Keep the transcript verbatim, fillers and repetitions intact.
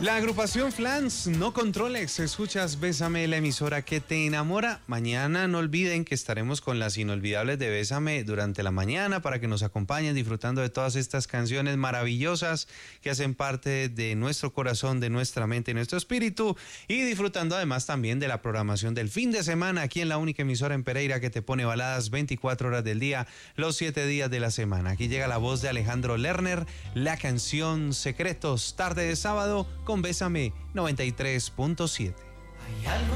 La agrupación Flans, no controles, escuchas Bésame, la emisora que te enamora. Mañana no olviden que estaremos con las inolvidables de Bésame durante la mañana para que nos acompañen disfrutando de todas estas canciones maravillosas que hacen parte de nuestro corazón, de nuestra mente y nuestro espíritu, y disfrutando además también de la programación del fin de semana aquí en la única emisora en Pereira que te pone baladas veinticuatro horas del día, los siete días de la semana. Aquí llega la voz de Alejandro Lerner, la canción Secretos, tarde de sábado con Bésame noventa y tres punto siete.